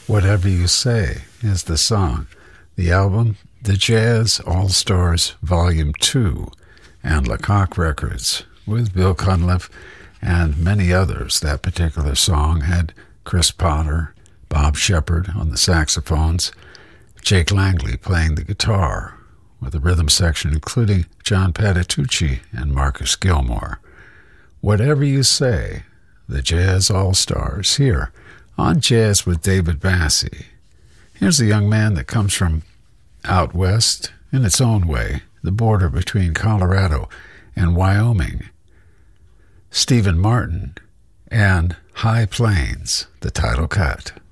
Whatever You Say is the song. The album, The Jazz All-Stars Volume 2, and Lecoq Records, with Bill Cunliffe and many others. That particular song had Chris Potter, Bob Shepard on the saxophones, Jake Langley playing the guitar, with a rhythm section including John Patitucci and Marcus Gilmore. Whatever You Say, the Jazz All-Stars, here on Jazz with David Bassey. Here's a young man that comes from out west in its own way, the border between Colorado and Wyoming. Stephen Martin and High Plains, the title cut.